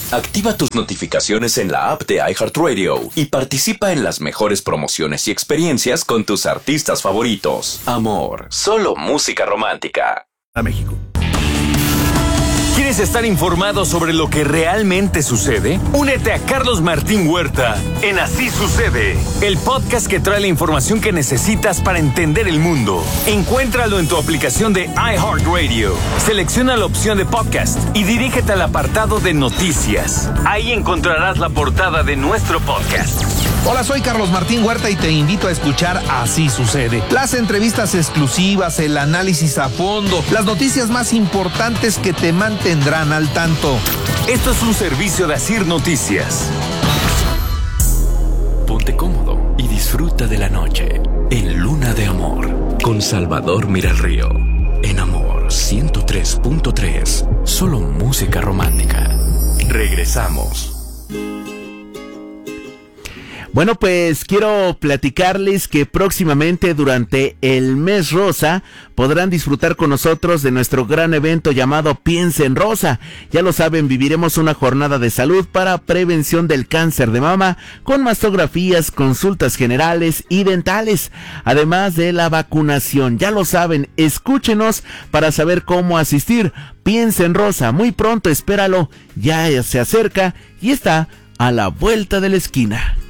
Activa tus notificaciones en la app de iHeartRadio y participa en las mejores promociones y experiencias con tus artistas favoritos. Amor, solo música romántica. A México. ¿Quieres estar informado sobre lo que realmente sucede? Únete a Carlos Martín Huerta en Así Sucede, el podcast que trae la información que necesitas para entender el mundo. Encuéntralo en tu aplicación de iHeartRadio. Selecciona la opción de podcast y dirígete al apartado de noticias. Ahí encontrarás la portada de nuestro podcast. Hola, soy Carlos Martín Huerta y te invito a escuchar Así Sucede. Las entrevistas exclusivas, el análisis a fondo, las noticias más importantes que te mantendrán al tanto. Esto es un servicio de Asir Noticias. Ponte cómodo y disfruta de la noche en Luna de Amor con Salvador Miralrío. En Amor 103.3, solo música romántica. Regresamos. Bueno, pues quiero platicarles que próximamente durante el mes rosa podrán disfrutar con nosotros de nuestro gran evento llamado Piensa en Rosa. Ya lo saben, viviremos una jornada de salud para prevención del cáncer de mama con mastografías, consultas generales y dentales, además de la vacunación. Ya lo saben, escúchenos para saber cómo asistir. Piensa en Rosa, muy pronto, espéralo, ya se acerca y está a la vuelta de la esquina.